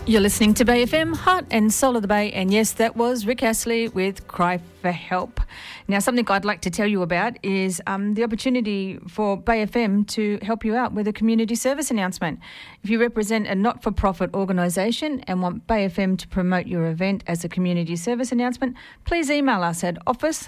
You're listening to Bay FM, Heart and Soul of the Bay, and yes, that was Rick Astley with Cry for Help. Now, something I'd like to tell you about is the opportunity for Bay FM to help you out with a community service announcement. If you represent a not-for-profit organisation and want Bay FM to promote your event as a community service announcement, please email us at office2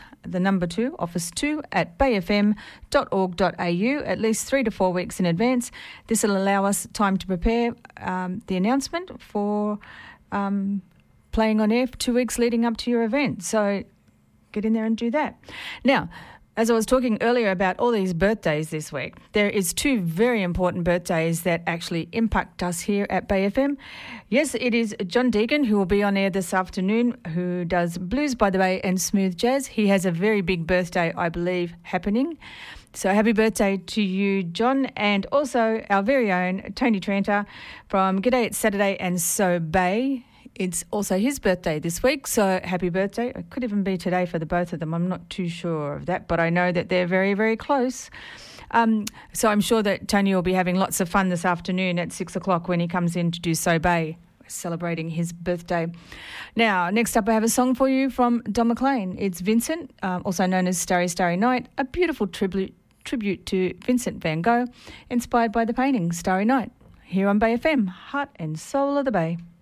at bayfm.org.au at least 3 to 4 weeks in advance. This will allow us time to prepare the announcement for playing on air for 2 weeks leading up to your event. So get in there and do that. Now, as I was talking earlier about all these birthdays this week, there is 2 very important birthdays that actually impact us here at Bay FM. Yes, it is John Deegan, who will be on air this afternoon, who does Blues by the Bay and Smooth Jazz. He has a very big birthday, I believe, happening. So happy birthday to you, John, and also our very own Tony Tranter from G'day It's Saturday and So Bay. It's also his birthday this week, so happy birthday. It could even be today for the both of them. I'm not too sure of that, but I know that they're very, very close. So I'm sure that Tony will be having lots of fun this afternoon at 6 o'clock when he comes in to do So Bay, celebrating his birthday. Now, next up I have a song for you from Don McLean. It's Vincent, also known as Starry Starry Night, a beautiful tribute to Vincent van Gogh, inspired by the painting Starry Night, here on Bay FM, Heart and Soul of the Bay.